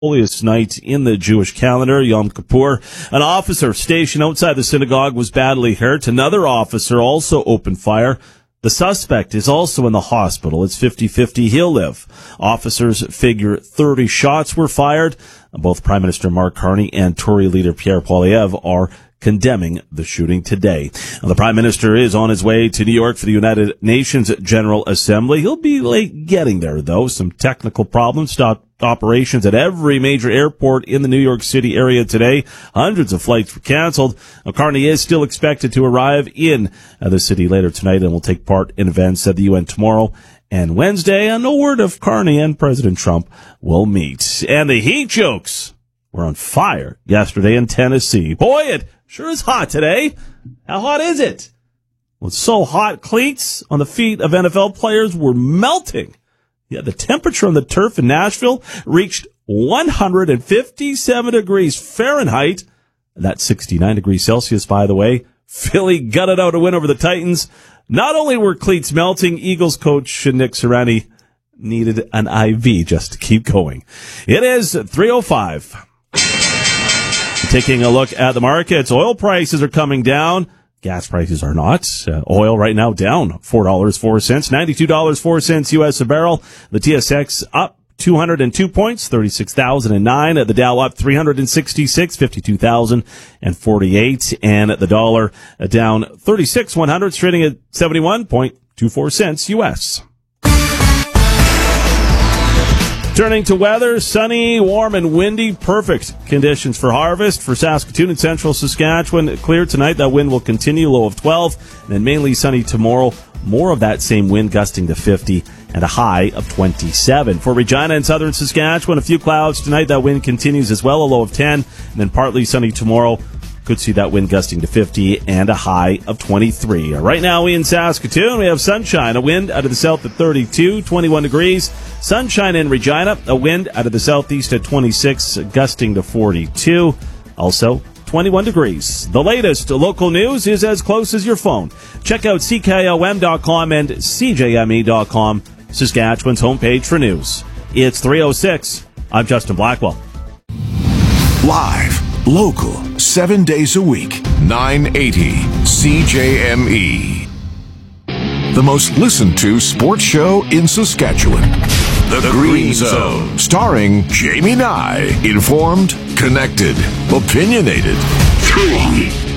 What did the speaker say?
holiest night in the Jewish calendar, Yom Kippur. An officer stationed outside the synagogue was badly hurt. Another officer also opened fire. The suspect is also in the hospital. It's 50-50 he'll live. Officers figure 30 shots were fired. Both Prime Minister Mark Carney and Tory leader Pierre Poilievre are condemning the shooting today. Now, the Prime Minister is on his way to New York for the United Nations General Assembly. He'll be late getting there, though. Some technical problems stopped operations at every major airport in the New York City area today. Hundreds of flights were canceled. Now, Carney is still expected to arrive in the city later tonight and will take part in events at the UN tomorrow and Wednesday. And no word if Carney and President Trump will meet. And the heat jokes were on fire yesterday in Tennessee. Boy, it sure is hot today. How hot is it? Well, it's so hot, cleats on the feet of NFL players were melting. Yeah, the temperature on the turf in Nashville reached 157 degrees Fahrenheit. That's 69 degrees Celsius, by the way. Philly gutted out a win over the Titans. Not only were cleats melting, Eagles coach Nick Sirianni needed an IV just to keep going. It is 3:05. Taking a look at the markets, oil prices are coming down. Gas prices are not. Oil right now down $4.04, $92.04 U.S. a barrel. The TSX up 202 points, 36,009. The Dow up 366, 52,048. And the dollar down 36 100, trading at 71.24 cents U.S. Turning to weather, sunny, warm, and windy. Perfect conditions for harvest for Saskatoon and central Saskatchewan. Clear tonight. That wind will continue, low of 12. And then mainly sunny tomorrow. More of that same wind gusting to 50 and a high of 27. For Regina and southern Saskatchewan, a few clouds tonight. That wind continues as well, a low of 10. And then partly sunny tomorrow. Could see that wind gusting to 50 and a high of 23. Right now in Saskatoon, we have sunshine, a wind out of the south at 32, 21 degrees. Sunshine in Regina, a wind out of the southeast at 26, gusting to 42. Also 21 degrees. The latest local news is as close as your phone. Check out CKOM.com and CJME.com, Saskatchewan's homepage for news. It's 3:06. I'm Justin Blackwell. Live, local, 7 days a week, 980 CJME. The most listened to sports show in Saskatchewan. The Green Zone, starring Jamie Nye. Informed, connected, opinionated. 3